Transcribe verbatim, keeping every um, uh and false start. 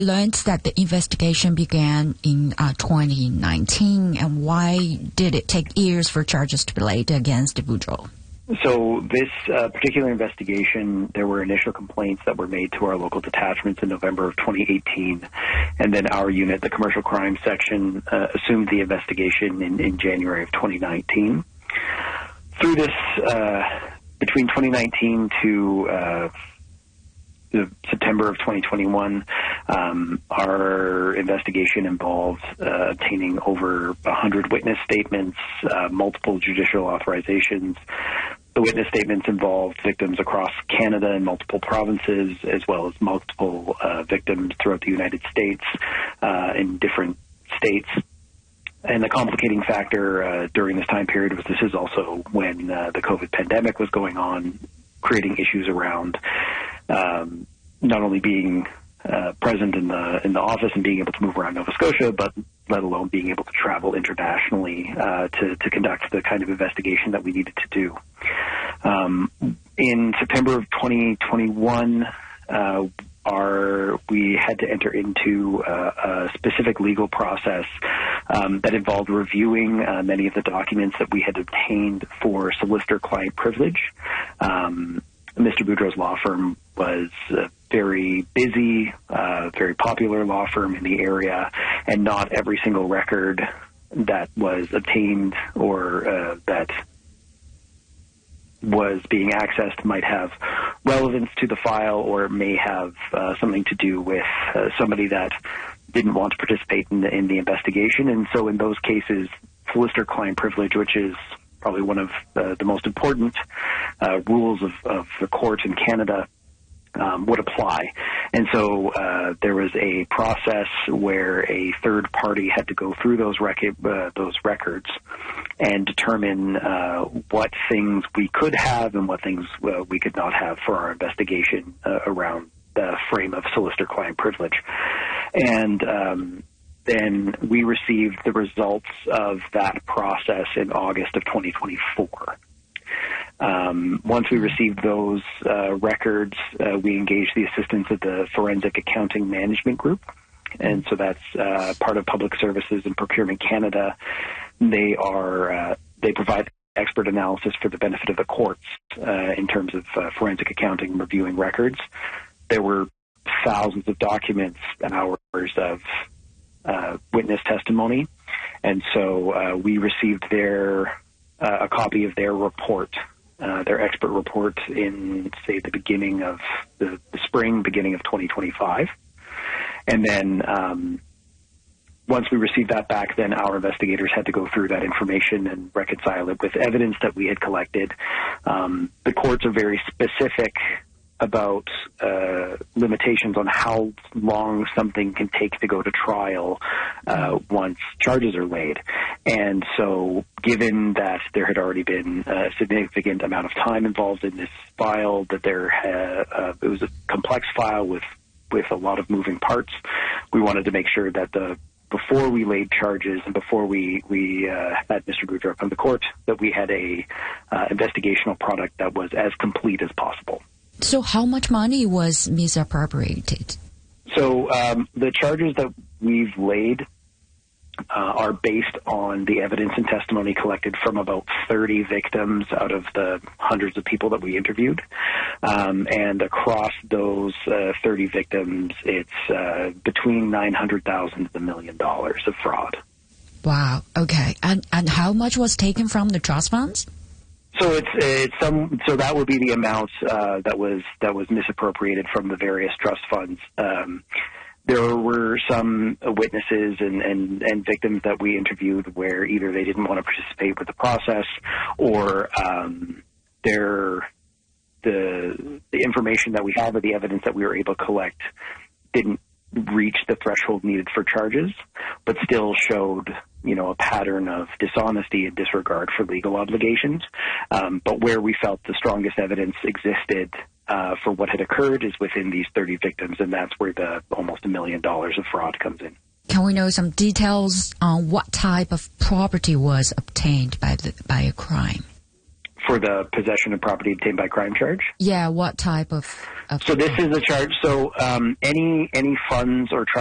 learned that the investigation began in uh, twenty nineteen, and why did it take years for charges to be laid against Boudreaux? So this uh, particular investigation, there were initial complaints that were made to our local detachments in November of twenty eighteen, and then our unit, the Commercial Crime Section, uh, assumed the investigation in, in January of twenty nineteen. Through this, uh, between twenty nineteen to uh, the September of twenty twenty-one, um, our investigation involved uh, obtaining over one hundred witness statements, uh, multiple judicial authorizations. The witness statements involved victims across Canada and multiple provinces, as well as multiple uh, victims throughout the United States uh, in different states. And the complicating factor uh, during this time period was this is also when uh, the COVID pandemic was going on, creating issues around um, not only being uh, present in the in the office and being able to move around Nova Scotia, but let alone being able to travel internationally uh, to, to conduct the kind of investigation that we needed to do. Um, in September of twenty twenty-one, uh, our we had to enter into uh, a specific legal process um, that involved reviewing uh, many of the documents that we had obtained for solicitor-client privilege. Um, Mister Boudreaux's law firm was a very busy, uh, very popular law firm in the area, and not every single record that was obtained or uh, that was being accessed might have relevance to the file, or it may have uh, something to do with uh, somebody that didn't want to participate in the, in the investigation. And so in those cases, solicitor-client privilege, which is probably one of uh, the most important uh, rules of, of the court in Canada, um, would apply. And so uh, there was a process where a third party had to go through those, rec- uh, those records and determine uh, what things we could have and what things uh, we could not have for our investigation uh, around the frame of solicitor-client privilege. And um, then we received the results of that process in August of twenty twenty-four. Um, once we received those uh, records, uh, we engaged the assistance of the Forensic Accounting Management Group. And so that's uh, part of Public Services and Procurement Canada. They are uh, they provide expert analysis for the benefit of the courts uh, in terms of uh, forensic accounting, reviewing records. There were thousands of documents and hours of uh, witness testimony, and so uh, we received their uh, a copy of their report, uh, their expert report, in say the beginning of the, the spring, beginning of twenty twenty-five, and then. Um, Once we received that back, then our investigators had to go through that information and reconcile it with evidence that we had collected. Um, the courts are very specific about uh, limitations on how long something can take to go to trial uh, once charges are laid. And so given that there had already been a significant amount of time involved in this file, that there ha- uh, it was a complex file with, with a lot of moving parts, we wanted to make sure that the before we laid charges and before we, we uh, had Mister Boudreaux come to court, that we had a uh, investigational product that was as complete as possible. So how much money was misappropriated? So um, the charges that we've laid uh, are based on the evidence and testimony collected from about thirty victims out of the hundreds of people that we interviewed. Um, and across those uh, thirty victims, it's uh, between nine hundred thousand dollars to a million dollars of fraud. Wow. Okay. And and how much was taken from the trust funds? So it's it's some so that would be the amount uh, that was that was misappropriated from the various trust funds. Um, There were some witnesses and, and, and victims that we interviewed where either they didn't want to participate with the process, or um, their the the information that we have or the evidence that we were able to collect didn't reach the threshold needed for charges, but still showed, you know, a pattern of dishonesty and disregard for legal obligations. Um, but where we felt the strongest evidence existed Uh, for what had occurred is within these thirty victims, and that's where the almost a million dollars of fraud comes in. Can we know some details on what type of property was obtained by the, by a crime? for the possession of property obtained by crime charge? Yeah, what type of... of so this is a charge. So um, any any funds or